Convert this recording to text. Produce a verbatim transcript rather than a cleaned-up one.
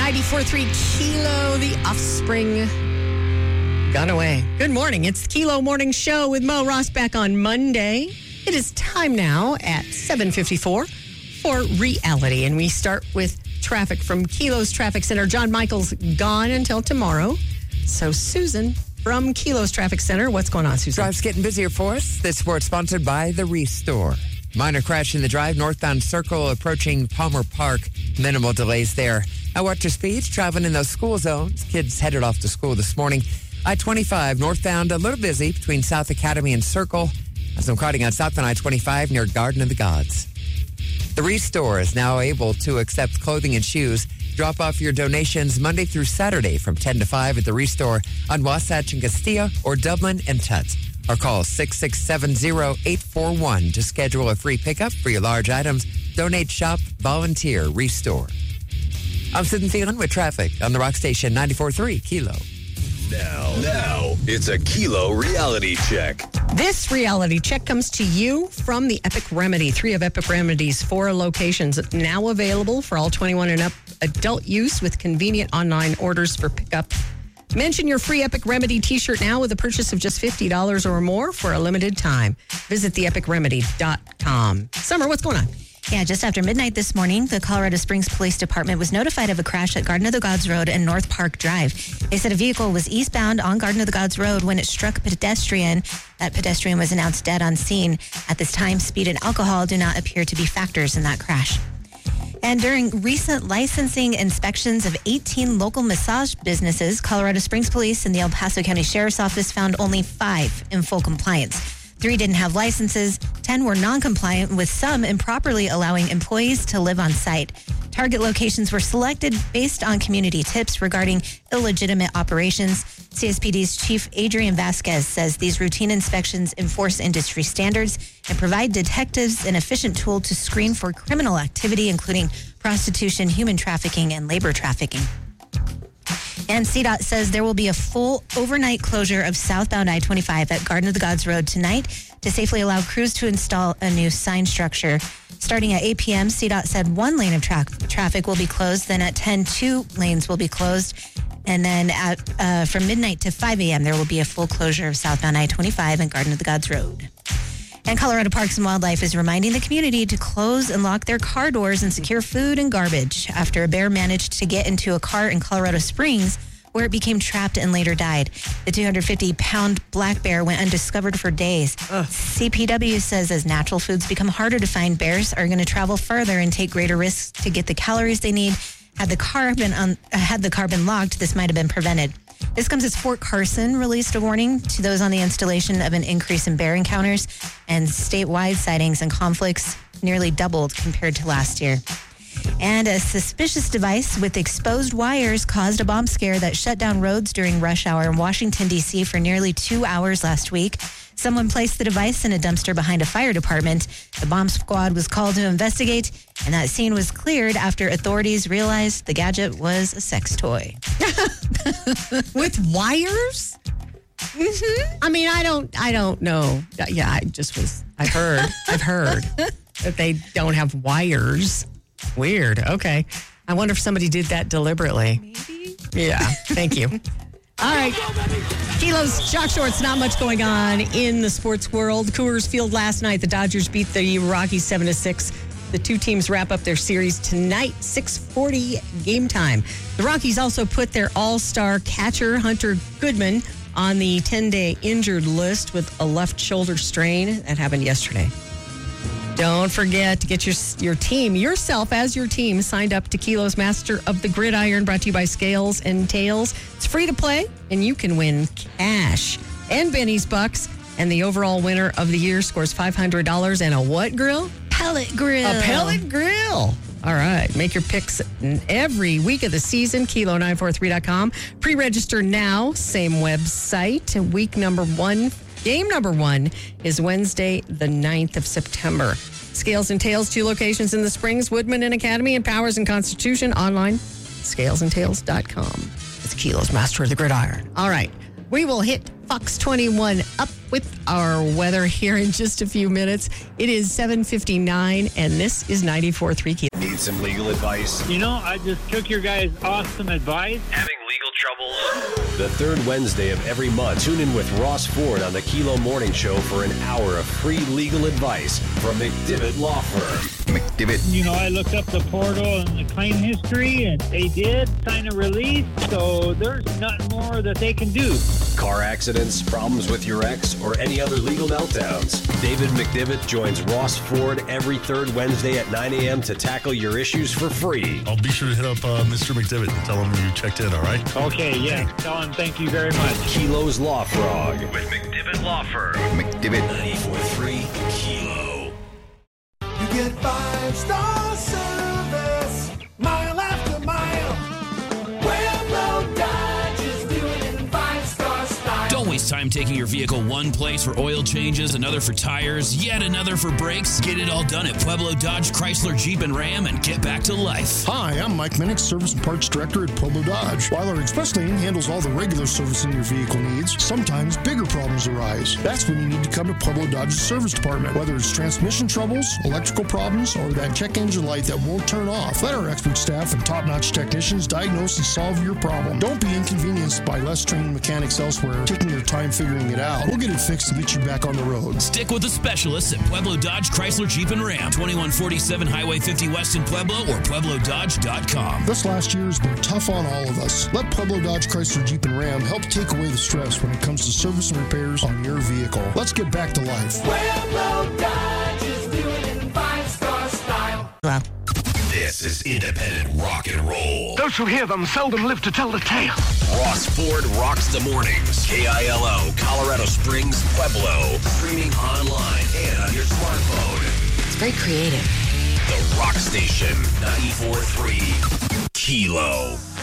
ninety-four point three Kilo, the Offspring. Gone away. Good morning. It's the Kilo Morning Show with Mo Ross back on Monday. It is time now at seven fifty-four for reality. And we start with traffic from Kilo's Traffic Center. John Michael's gone until tomorrow. So Susan from Kilo's Traffic Center. What's going on, Susan? Drive's getting busier for us. This report sponsored by The Restore. Minor crash in the drive, northbound circle approaching Palmer Park. Minimal delays there. Now watch your speeds, traveling in those school zones. Kids headed off to school this morning. I twenty-five northbound, a little busy between South Academy and Circle. Some crowding on southbound I twenty-five near Garden of the Gods. The Restore is now able to accept clothing and shoes. Drop off your donations Monday through Saturday from ten to five at The Restore on Wasatch and Castilla or Dublin and Tut. Or call six six seven zero eight four one to schedule a free pickup for your large items. Donate, shop, volunteer, Restore. I'm Sid Thielen with traffic on the Rock Station ninety-four point three Kilo. Now, now, it's a Kilo reality check. This reality check comes to you from the Epic Remedy. Three of Epic Remedy's four locations now available for all twenty-one and up adult use with convenient online orders for pickup. Mention your free Epic Remedy t-shirt now with a purchase of just fifty dollars or more for a limited time. Visit the epic remedy dot com. Summer, what's going on? Yeah, just after midnight this morning, the Colorado Springs Police Department was notified of a crash at Garden of the Gods Road and North Park Drive. They said a vehicle was eastbound on Garden of the Gods Road when it struck a pedestrian. That pedestrian was announced dead on scene. At this time, speed and alcohol do not appear to be factors in that crash. And during recent licensing inspections of eighteen local massage businesses, Colorado Springs Police and the El Paso County Sheriff's Office found only five in full compliance. Three didn't have licenses, ten were non-compliant, with some improperly allowing employees to live on site. Target locations were selected based on community tips regarding illegitimate operations. C S P D's Chief Adrian Vasquez says these routine inspections enforce industry standards and provide detectives an efficient tool to screen for criminal activity, including prostitution, human trafficking, and labor trafficking. And C DOT says there will be a full overnight closure of southbound I twenty-five at Garden of the Gods Road tonight to safely allow crews to install a new sign structure. Starting at eight p.m., C DOT said one lane of tra- traffic will be closed. Then at ten, two lanes will be closed. And then at uh, from midnight to five a.m., there will be a full closure of southbound I twenty-five and Garden of the Gods Road. And Colorado Parks and Wildlife is reminding the community to close and lock their car doors and secure food and garbage after a bear managed to get into a car in Colorado Springs where it became trapped and later died. The two hundred fifty pound black bear went undiscovered for days. Ugh. C P W says as natural foods become harder to find, bears are going to travel further and take greater risks to get the calories they need. Had the car been un- had the car been locked, this might have been prevented. This comes as Fort Carson released a warning to those on the installation of an increase in bear encounters, and statewide sightings and conflicts nearly doubled compared to last year. And a suspicious device with exposed wires caused a bomb scare that shut down roads during rush hour in Washington, D C for nearly two hours last week. Someone placed the device in a dumpster behind a fire department. The bomb squad was called to investigate, and that scene was cleared after authorities realized the gadget was a sex toy. With wires? Mm-hmm. I mean, I don't, I don't know. Yeah, I just was, I've heard, I've heard that they don't have wires. Weird. Okay. I wonder if somebody did that deliberately. Maybe. Yeah. Thank you. All right. Kilo's Jock Shorts, not much going on in the sports world. Coors Field last night, the Dodgers beat the Rockies seven to six. The two teams wrap up their series tonight, six forty game time. The Rockies also put their all-star catcher, Hunter Goodman, on the ten-day injured list with a left shoulder strain. That happened yesterday. Don't forget to get your your team, yourself as your team, signed up to Kilo's Master of the Gridiron, brought to you by Scales and Tails. It's free to play, and you can win cash and Benny's Bucks. And the overall winner of the year scores five hundred dollars and a what grill? Pellet grill. A pellet grill. All right. Make your picks every week of the season. Kilo nine four three dot com. Pre-register now. Same website. Week number one. Game number one is Wednesday, the ninth of September. Scales and Tails, two locations in the Springs, Woodman and Academy, and Powers and Constitution. Online, scales and tails dot com. It's Kilo's Master of the Gridiron. All right. We will hit Fox twenty-one up with our weather here in just a few minutes. It is seven fifty-nine, and this is ninety-four point three Kilo. Need some legal advice? You know, I just took your guys' awesome advice. Having legal troubles? The third Wednesday of every month, tune in with Ross Ford on the Kilo Morning Show for an hour of free legal advice from McDivitt Law Firm. McDivitt. You know, I looked up the portal and the claim history, and they did sign a release, so there's nothing more that they can do. Car accidents, problems with your ex, or any other legal meltdowns. David McDivitt joins Ross Ford every third Wednesday at nine a.m. to tackle your issues for free. I'll be sure to hit up uh, Mister McDivitt and tell him you checked in, all right? Okay, yeah. Tell him thank you very much. Kilo's Law Frog with McDivitt Law Firm. McDivitt. ninety-four point three Kilo. You get five-star service, mile after mile. Pueblo Dodge is doing it in five-star style. Don't waste time taking your vehicle one place for oil changes, another for tires, yet another for brakes. Get it all done at Pueblo Dodge, Chrysler, Jeep, and Ram and get back to life. Hi, I'm Mike Minnick, Service and Parts Director at Pueblo Dodge. While our express lane handles all the regular servicing your vehicle needs, sometimes bigger problems arise. That's when you need to come to Pueblo Dodge's service department. Whether it's transmission troubles, electrical problems, or that check engine light that won't turn off, let our expert staff and top-notch technicians diagnose and solve your problem. Don't be inconvenienced by less trained mechanics elsewhere taking their time figuring it out. We'll get it fixed and get you back on the road. Stick with the specialists at Pueblo Dodge, Chrysler, Jeep, and Ram. twenty-one forty-seven Highway fifty West in Pueblo or Pueblo Dodge dot com. This last year has been tough on all of us. Let Pueblo Dodge, Chrysler, Jeep, and Ram help take away the stress when it comes to service and repairs on your vehicle. Let's get back to life. Pueblo Dodge is doing it in five-star style. Well, This is independent rock and roll. Those who hear them seldom live to tell the tale. Ross Ford rocks the mornings. K I L O, Colorado Springs, Pueblo. Streaming online and on your smartphone. it's very creative. The Rock Station, ninety-four point three Kilo.